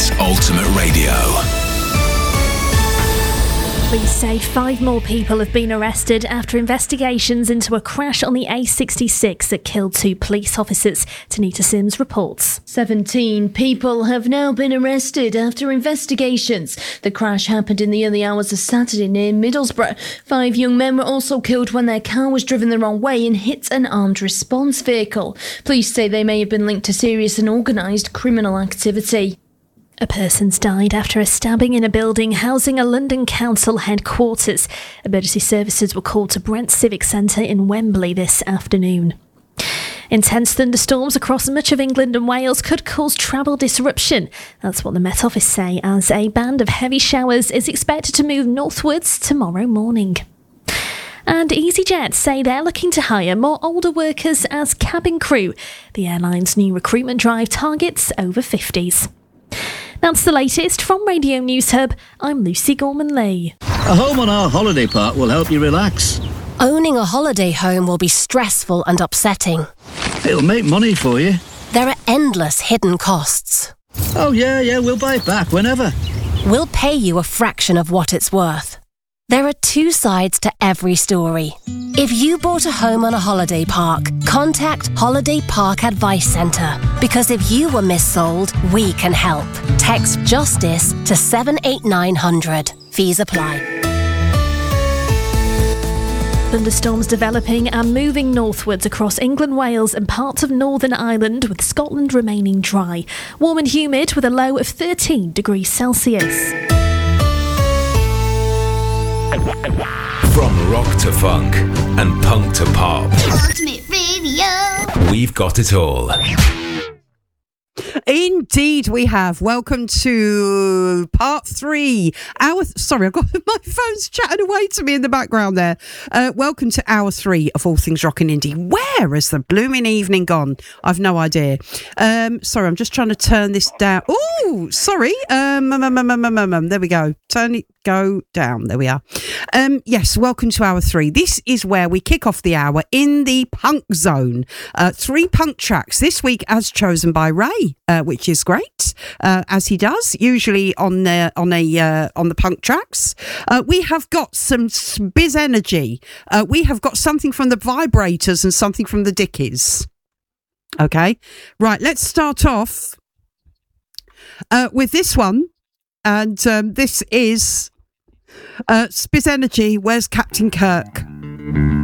is Ultimate Radio. Police say 5 more people have been arrested after investigations into a crash on the A66 that killed 2 police officers. Tanita Sims reports. 17 people have now been arrested after investigations. The crash happened in the early hours of Saturday near Middlesbrough. 5 young men were also killed when their car was driven the wrong way and hit an armed response vehicle. Police say they may have been linked to serious and organised criminal activity. A person's died after a stabbing in a building housing a London council headquarters. Emergency services were called to Brent Civic Centre in Wembley this afternoon. Intense thunderstorms across much of England and Wales could cause travel disruption. That's what the Met Office say, as a band of heavy showers is expected to move northwards tomorrow morning. And EasyJet say they're looking to hire more older workers as cabin crew. The airline's new recruitment drive targets over 50s. That's the latest from Radio News Hub. I'm Lucy Gorman-Lee. A home on our holiday park will help you relax. Owning a holiday home will be stressful and upsetting. It'll make money for you. There are endless hidden costs. Oh, yeah, we'll buy it back whenever. We'll pay you a fraction of what it's worth. There are 2 sides to every story. If you bought a home on a holiday park, contact Holiday Park Advice Centre. Because if you were missold, we can help. Text JUSTICE to 78900. Fees apply. Thunderstorms developing and moving northwards across England, Wales and parts of Northern Ireland, with Scotland remaining dry. Warm and humid with a low of 13 degrees Celsius. From rock to funk and punk to pop, Ultimate Radio. we've got it all. Indeed we have. Welcome to part 3. Sorry, I've got my phone's chatting away to me in the background there. Welcome to hour 3 of All Things Rock and Indie. Where has the blooming evening gone? I've no idea. Sorry, I'm just trying to turn this down. Oh, sorry. There we go. Turn it. Go down. There we are. Yes, welcome to hour 3. This is where we kick off the hour in the punk zone. 3 punk tracks this week as chosen by Ray, which is great, as he does usually on the punk tracks. We have got some Biz Energy. We have got something from the Vibrators and something from the Dickies. Okay, right. Let's start off with this one, and this is Spiz Energy. Where's Captain Kirk?